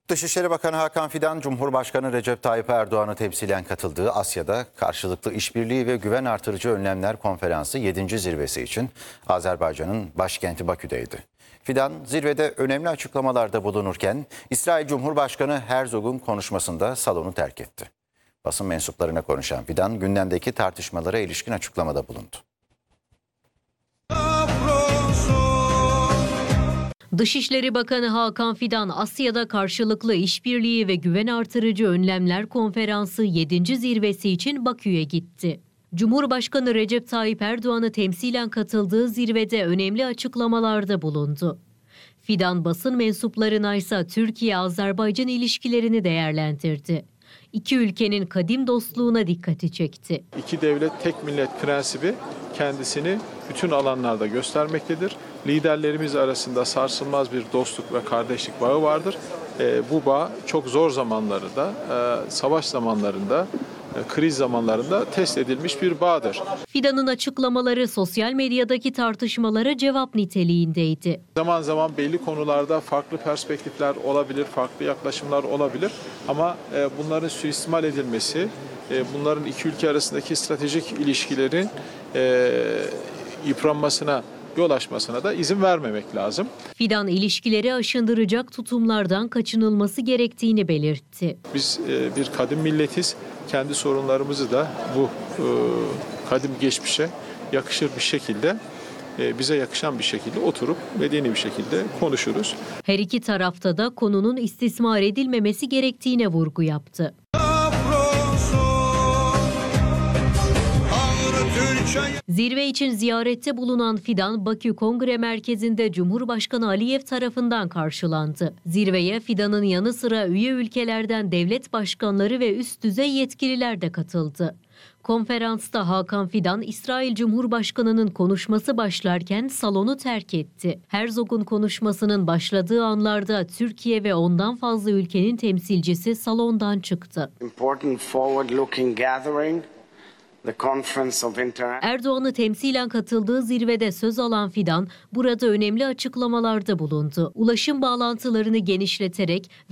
Dışişleri Bakanı Hakan Fidan, Cumhurbaşkanı Recep Tayyip Erdoğan'ı temsilen katıldığı Asya'da Karşılıklı İşbirliği ve Güven Artırıcı Önlemler Konferansı 7. zirvesi için Azerbaycan'ın başkenti Bakü'deydi. Fidan zirvede önemli açıklamalarda bulunurken İsrail Cumhurbaşkanı Herzog'un konuşmasında salonu terk etti. Basın mensuplarına konuşan Fidan gündemdeki tartışmalara ilişkin açıklamada bulundu. Dışişleri Bakanı Hakan Fidan, Asya'da Karşılıklı İşbirliği ve Güven Artırıcı Önlemler Konferansı 7. zirvesi için Bakü'ye gitti. Cumhurbaşkanı Recep Tayyip Erdoğan'ı temsilen katıldığı zirvede önemli açıklamalarda bulundu. Fidan basın mensuplarına ise Türkiye-Azerbaycan ilişkilerini değerlendirdi. İki ülkenin kadim dostluğuna dikkati çekti. İki devlet tek millet prensibi kendisini bütün alanlarda göstermektedir. Liderlerimiz arasında sarsılmaz bir dostluk ve kardeşlik bağı vardır. Bu bağ çok zor zamanlarında, savaş zamanlarında, kriz zamanlarında test edilmiş bir bağdır. Fidan'ın açıklamaları sosyal medyadaki tartışmalara cevap niteliğindeydi. Zaman zaman belli konularda farklı perspektifler olabilir, farklı yaklaşımlar olabilir. Ama bunların suistimal edilmesi, bunların iki ülke arasındaki stratejik ilişkilerin yıpranmasına, yol açmasına da izin vermemek lazım. Fidan ilişkileri aşındıracak tutumlardan kaçınılması gerektiğini belirtti. Biz bir kadim milletiz. Kendi sorunlarımızı da bu kadim geçmişe yakışır bir şekilde, bize yakışan bir şekilde oturup medeni bir şekilde konuşuruz. Her iki tarafta da konunun istismar edilmemesi gerektiğine vurgu yaptı. Zirve için ziyarette bulunan Fidan, Bakü Kongre Merkezi'nde Cumhurbaşkanı Aliyev tarafından karşılandı. Zirveye Fidan'ın yanı sıra üye ülkelerden devlet başkanları ve üst düzey yetkililer de katıldı. Konferansta Hakan Fidan, İsrail Cumhurbaşkanı'nın konuşması başlarken salonu terk etti. Herzog'un konuşmasının başladığı anlarda Türkiye ve ondan fazla ülkenin temsilcisi salondan çıktı. Erdoğan'ı temsilen katıldığı zirvede söz alan Fidan, burada önemli açıklamalarda bulundu. Ulaşım bağlantılarını genişleterek